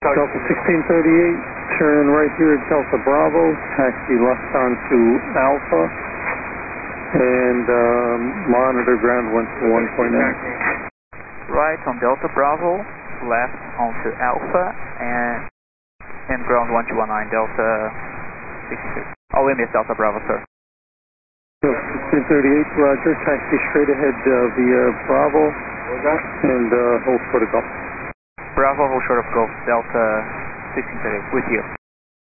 Delta 1638, turn right here at Delta Bravo, taxi left onto Alpha, and monitor ground 121.9. Right on Delta Bravo, left onto Alpha, and ground 1219, Delta 1638. Oh, we missed Delta Bravo, sir. Delta 1638, roger, taxi straight ahead via Bravo, and hold short of Gulf. Bravo, hold short of Gulf, Delta 1638, with you.